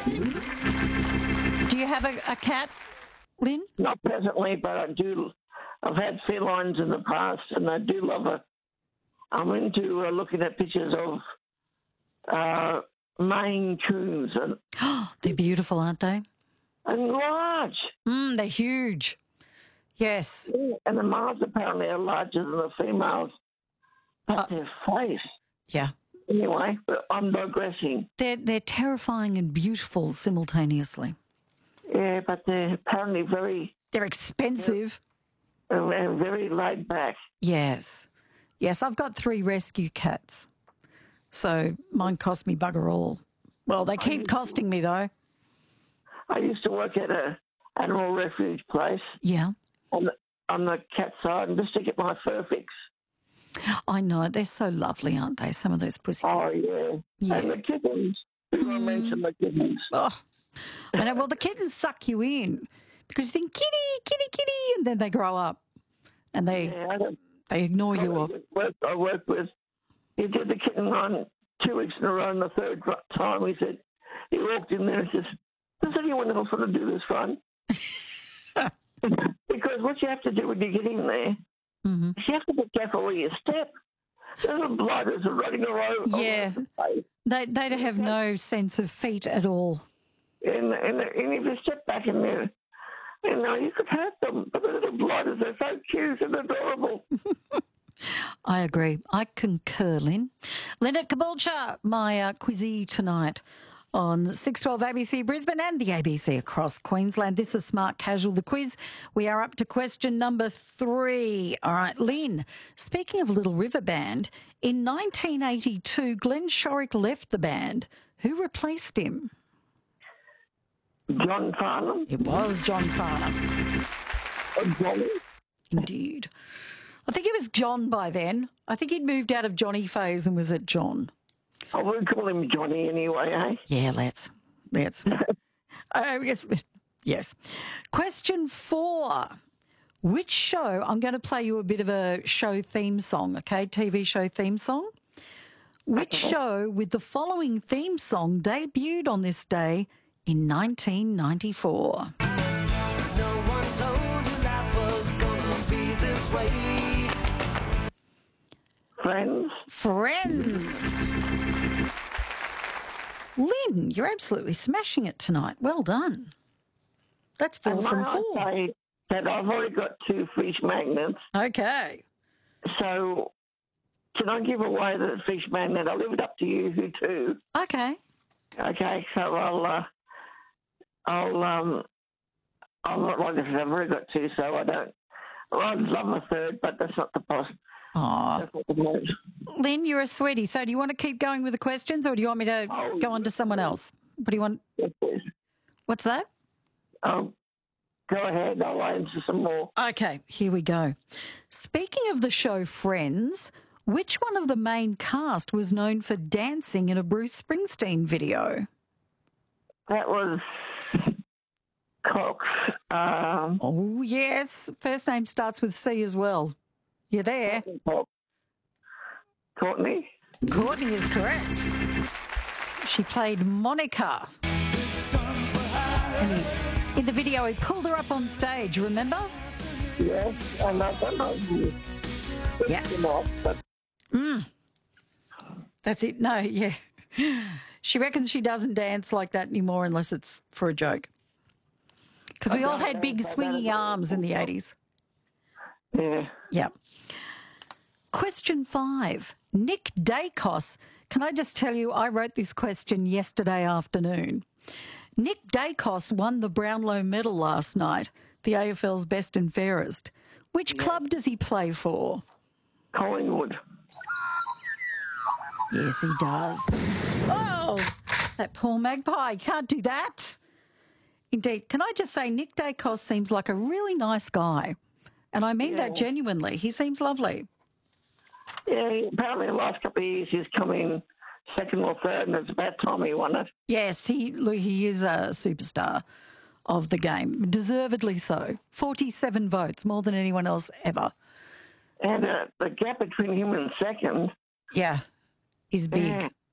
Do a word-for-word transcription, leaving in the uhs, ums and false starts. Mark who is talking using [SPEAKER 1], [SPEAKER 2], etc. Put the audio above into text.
[SPEAKER 1] Do you have a, a cat, Lynn?
[SPEAKER 2] Not presently, but I do. I've had felines in the past, and I do love it. I'm into uh, looking at pictures of uh, Maine Coons, and
[SPEAKER 1] Oh, they're beautiful, aren't they?
[SPEAKER 2] and large.
[SPEAKER 1] Mm, they're huge. Yes.
[SPEAKER 2] And the males apparently are larger than the females. But
[SPEAKER 1] Uh,
[SPEAKER 2] their face.
[SPEAKER 1] Yeah.
[SPEAKER 2] Anyway, but I'm digressing.
[SPEAKER 1] They're, they're terrifying and beautiful simultaneously.
[SPEAKER 2] Yeah, but they're apparently very,
[SPEAKER 1] They're expensive.
[SPEAKER 2] uh, very laid back.
[SPEAKER 1] Yes. Yes, I've got three rescue cats. So mine cost me bugger all. Well, they keep costing me, though.
[SPEAKER 2] I used to work at a animal refuge place
[SPEAKER 1] Yeah.
[SPEAKER 2] on the, on the cat side, and just to get my fur fix.
[SPEAKER 1] I know. They're so lovely, aren't they? Some of those pussycats.
[SPEAKER 2] Oh, yeah.
[SPEAKER 1] Yeah.
[SPEAKER 2] And the kittens. Who mm. I mention the kittens?
[SPEAKER 1] Oh, I know. Well, the kittens suck you in because you think, kitty, kitty, kitty, and then they grow up and they
[SPEAKER 2] Yeah, I don't,
[SPEAKER 1] they ignore you. Or,
[SPEAKER 2] work, I worked with, he did the kitten run two weeks in a row, and the third time he said, he walked in there and says, does anyone else want to do this run? Because what you have to do when you get in there,
[SPEAKER 1] mm-hmm.
[SPEAKER 2] you have to be careful where you step. There's a blooders are running around.
[SPEAKER 1] Yeah. They, they have no sense of feet at all.
[SPEAKER 2] And, and, and if you step back in there, you know, you could hurt them. But the little blooders are so cute and adorable.
[SPEAKER 1] I agree. I concur, Lynn. Lynette Caboolture, my uh, quizzee tonight on six twelve A B C Brisbane and the A B C across Queensland. This is Smart Casual, the quiz. We are up to question number three. All right, Lynn, speaking of Little River Band, in nineteen eighty-two, Glenn Shorrock left the band. Who replaced him?
[SPEAKER 2] John Farnham.
[SPEAKER 1] It was John Farnham.
[SPEAKER 2] And Johnny.
[SPEAKER 1] Indeed. I think it was John by then. I think he'd moved out of Johnny phase and was at John.
[SPEAKER 2] I would call him Johnny anyway, eh?
[SPEAKER 1] Yeah, let's. Let's. uh, yes, yes. Question four. Which show, I'm going to play you a bit of a show theme song, okay, T V show theme song. Which
[SPEAKER 2] Okay.
[SPEAKER 1] show with the following theme song debuted on this day in nineteen ninety-four?
[SPEAKER 3] No one told you life was gonna be this way.
[SPEAKER 2] Friends.
[SPEAKER 1] Friends. Lynn, you're absolutely smashing it tonight. Well done. That's four
[SPEAKER 2] And
[SPEAKER 1] from
[SPEAKER 2] may I
[SPEAKER 1] four.
[SPEAKER 2] say that I've already got two fish magnets.
[SPEAKER 1] Okay.
[SPEAKER 2] So can I give away the fish magnet? I'll leave it up to you who to.
[SPEAKER 1] Okay.
[SPEAKER 2] Okay, so I'll, uh, I'll, um, I'm not like this. I've already got two, so I don't. Well, I'd love a third, but that's not the poss.
[SPEAKER 1] Aw.
[SPEAKER 2] That's not the point.
[SPEAKER 1] Lynn, you're a sweetie. So do you want to keep going with the questions or do you want me to
[SPEAKER 2] Oh,
[SPEAKER 1] go on to someone else? What do you want?
[SPEAKER 2] Yes, please.
[SPEAKER 1] What's that?
[SPEAKER 2] Um, go ahead. I'll answer some more.
[SPEAKER 1] Okay, here we go. Speaking of the show Friends, which one of the main cast was known for dancing in a Bruce Springsteen video?
[SPEAKER 2] That was Cox. Um,
[SPEAKER 1] Oh, yes. First name starts with C as well. You're there.
[SPEAKER 2] Courtney.
[SPEAKER 1] Courtney is correct. She played Monica. And he, in the video, he pulled her up on stage, remember?
[SPEAKER 2] Yes, and I don't know you.
[SPEAKER 1] Yeah.
[SPEAKER 2] Not, but
[SPEAKER 1] Mm. That's it. No, yeah. She reckons she doesn't dance like that anymore unless it's for a joke. Because we
[SPEAKER 2] I
[SPEAKER 1] all
[SPEAKER 2] don't
[SPEAKER 1] had
[SPEAKER 2] know
[SPEAKER 1] big
[SPEAKER 2] if I
[SPEAKER 1] swinging
[SPEAKER 2] don't know.
[SPEAKER 1] arms in the eighties.
[SPEAKER 2] yeah.
[SPEAKER 1] Yeah. Question five. Nick Dacos. Can I just tell you, I wrote this question yesterday afternoon. Nick Dacos won the Brownlow Medal last night, the A F L's best and fairest. Which club does he play for?
[SPEAKER 2] Collingwood.
[SPEAKER 1] Yes, he does. Oh, that poor magpie. Can't do that. Indeed. Can I just say, Nick Dacos seems like a really nice guy. And I mean that
[SPEAKER 2] Yeah.
[SPEAKER 1] genuinely. He seems lovely.
[SPEAKER 2] Yeah, he- apparently the last couple of years he's come in second or third, and it's about time he won it.
[SPEAKER 1] Yes, he look, he is a superstar of the game. Deservedly so. forty-seven votes, more than anyone else ever.
[SPEAKER 2] And uh, the gap between him and second,
[SPEAKER 1] Yeah, is big.
[SPEAKER 2] yeah,